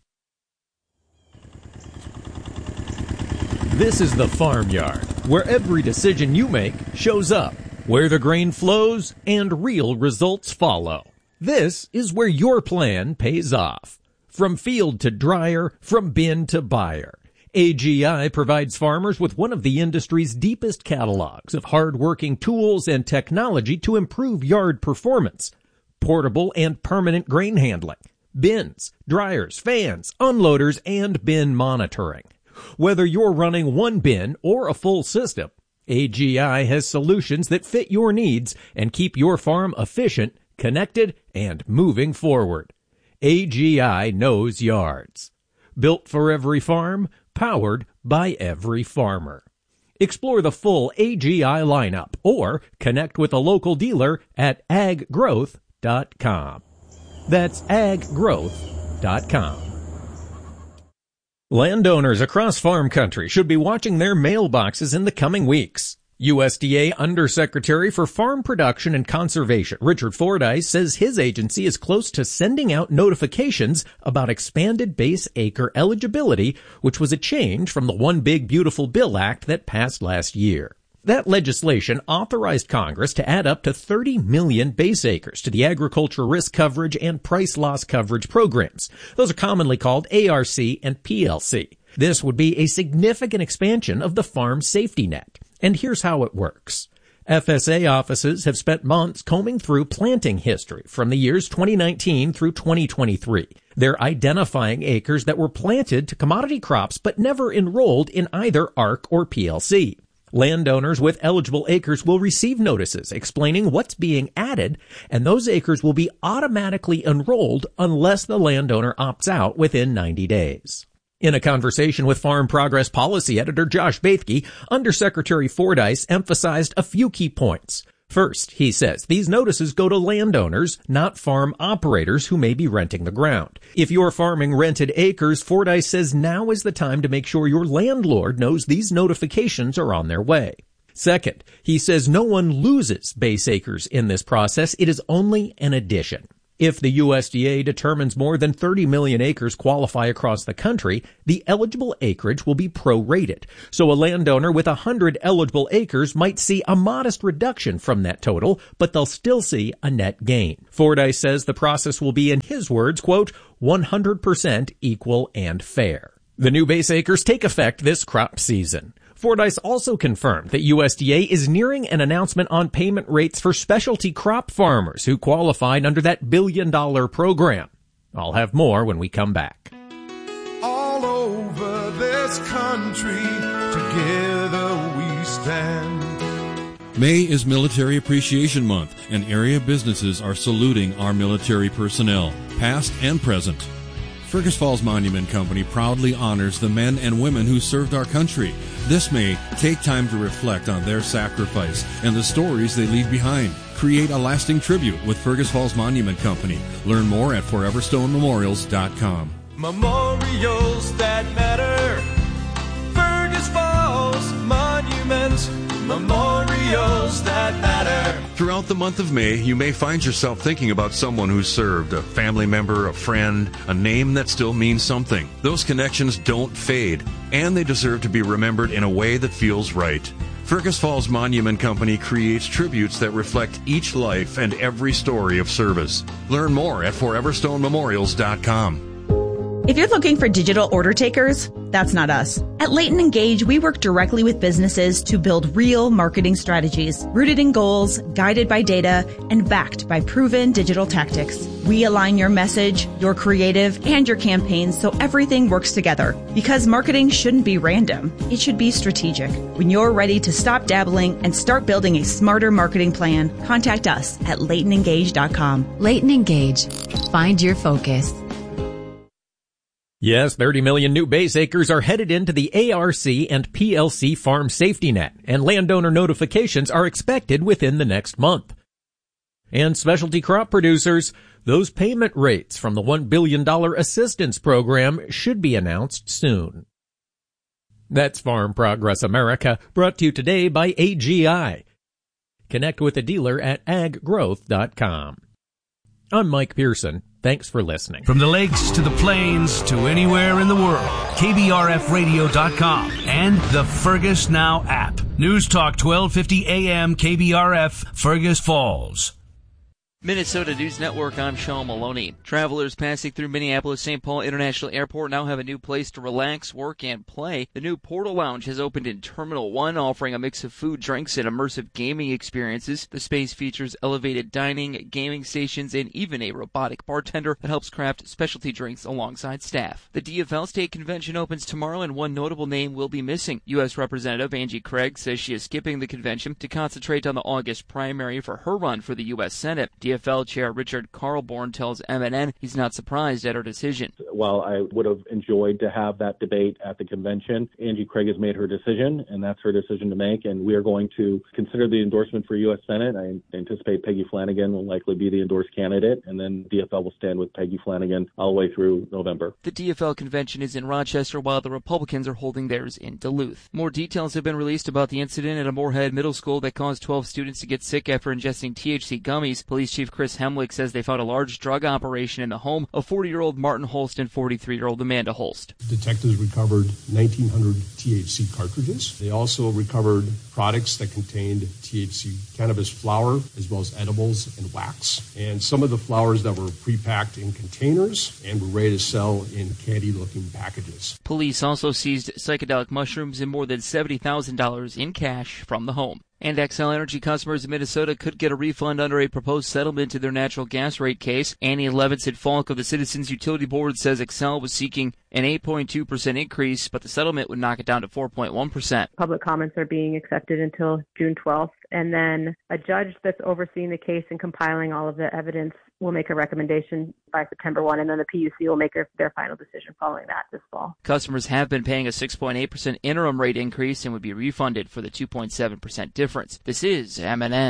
This is the Farmyard, where every decision you make shows up, where the grain flows and real results follow. This is where your plan pays off. From field to dryer, from bin to buyer, AGI provides farmers with one of the industry's deepest catalogs of hard-working tools and technology to improve yard performance. Portable and permanent grain handling, bins, dryers, fans, unloaders, and bin monitoring. Whether you're running one bin or a full system, AGI has solutions that fit your needs and keep your farm efficient, connected, and moving forward. AGI knows yards. Built for every farm, powered by every farmer. Explore the full AGI lineup or connect with a local dealer at aggrowth.com. That's aggrowth.com. Landowners across farm country should be watching their mailboxes in the coming weeks. USDA Undersecretary for Farm Production and Conservation, Richard Fordyce, says his agency is close to sending out notifications about expanded base acre eligibility, which was a change from the One Big Beautiful Bill Act that passed last year. That legislation authorized Congress to add up to 30 million base acres to the agriculture risk coverage and price loss coverage programs. Those are commonly called ARC and PLC. This would be a significant expansion of the farm safety net. And here's how it works. FSA offices have spent months combing through planting history from the years 2019 through 2023. They're identifying acres that were planted to commodity crops but never enrolled in either ARC or PLC. Landowners with eligible acres will receive notices explaining what's being added, and those acres will be automatically enrolled unless the landowner opts out within 90 days. In a conversation with Farm Progress Policy Editor Josh Bathke, Undersecretary Fordyce emphasized a few key points. First, he says, these notices go to landowners, not farm operators who may be renting the ground. If you're farming rented acres, Fordyce says now is the time to make sure your landlord knows these notifications are on their way. Second, he says no one loses base acres in this process. It is only an addition. If the USDA determines more than 30 million acres qualify across the country, the eligible acreage will be prorated. So a landowner with 100 eligible acres might see a modest reduction from that total, but they'll still see a net gain. Fordyce says the process will be, in his words, quote, 100% equal and fair. The new base acres take effect this crop season. Fordyce also confirmed that USDA is nearing an announcement on payment rates for specialty crop farmers who qualified under that billion-dollar program. I'll have more when we come back. All over this country, together we stand. May is Military Appreciation Month, and area businesses are saluting our military personnel, past and present. Fergus Falls Monument Company proudly honors the men and women who served our country. This May, take time to reflect on their sacrifice and the stories they leave behind. Create a lasting tribute with Fergus Falls Monument Company. Learn more at foreverstonememorials.com. Memorials that matter. Fergus Falls Monument. Memorials that matter. Throughout the month of May, you may find yourself thinking about someone who served, a family member, a friend, a name that still means something. Those connections don't fade, and they deserve to be remembered in a way that feels right. Fergus Falls Monument Company creates tributes that reflect each life and every story of service. Learn more at foreverstonememorials.com. If you're looking for digital order takers, that's not us. At Leighton Engage, we work directly with businesses to build real marketing strategies, rooted in goals, guided by data, and backed by proven digital tactics. We align your message, your creative, and your campaigns so everything works together. Because marketing shouldn't be random. It should be strategic. When you're ready to stop dabbling and start building a smarter marketing plan, contact us at LeightonEngage.com. Leighton Engage. Find your focus. Yes, 30 million new base acres are headed into the ARC and PLC farm safety net, and landowner notifications are expected within the next month. And specialty crop producers, those payment rates from the $1 billion assistance program should be announced soon. That's Farm Progress America, brought to you today by AGI. Connect with a dealer at aggrowth.com. I'm Mike Pearson. Thanks for listening. From the lakes to the plains to anywhere in the world, KBRFradio.com and the Fergus Now app. News Talk 1250 AM KBRF, Fergus Falls. Minnesota News Network, I'm Sean Maloney. Travelers passing through Minneapolis-St. Paul International Airport now have a new place to relax, work, and play. The new Portal Lounge has opened in Terminal 1, offering a mix of food, drinks, and immersive gaming experiences. The space features elevated dining, gaming stations, and even a robotic bartender that helps craft specialty drinks alongside staff. The DFL State Convention opens tomorrow, and one notable name will be missing. U.S. Representative Angie Craig says she is skipping the convention to concentrate on the August primary for her run for the U.S. Senate. DFL Chair Richard Carlborn tells MNN he's not surprised at her decision. While I would have enjoyed to have that debate at the convention, Angie Craig has made her decision, and that's her decision to make, and we are going to consider the endorsement for U.S. Senate. I anticipate Peggy Flanagan will likely be the endorsed candidate, and then DFL will stand with Peggy Flanagan all the way through November. The DFL convention is in Rochester, while the Republicans are holding theirs in Duluth. More details have been released about the incident at a Moorhead Middle School that caused 12 students to get sick after ingesting THC gummies. Police Chief Chris Hemlick says they found a large drug operation in the home of 40-year-old Martin Holst and 43-year-old Amanda Holst. Detectives recovered 1,900 THC cartridges. They also recovered products that contained THC cannabis flower, as well as edibles and wax. And some of the flowers that were pre-packed in containers and were ready to sell in candy-looking packages. Police also seized psychedelic mushrooms and more than $70,000 in cash from the home. And Xcel Energy customers in Minnesota could get a refund under a proposed settlement to their natural gas rate case. Annie Levinson Falk of the Citizens Utility Board says Xcel was seeking an 8.2% increase, but the settlement would knock it down to 4.1%. Public comments are being accepted until June 12th, and then a judge that's overseeing the case and compiling all of the evidence will make a recommendation by September 1, and then the PUC will make their final decision following that this fall. Customers have been paying a 6.8% interim rate increase and would be refunded for the 2.7% difference. This is MNN.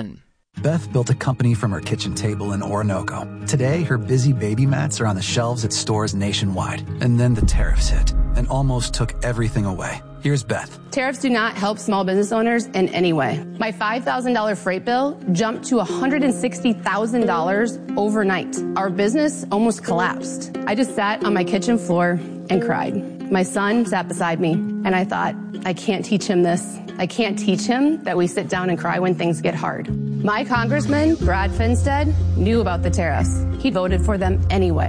Beth built a company from her kitchen table in Orinoco. Today, her busy baby mats are on the shelves at stores nationwide. And then the tariffs hit and almost took everything away. Here's Beth. Tariffs do not help small business owners in any way. My $5,000 freight bill jumped to $160,000 overnight. Our business almost collapsed. I just sat on my kitchen floor and cried. My son sat beside me, and I thought, I can't teach him this. I can't teach him that we sit down and cry when things get hard. My congressman, Brad Finstead, knew about the tariffs. He voted for them anyway.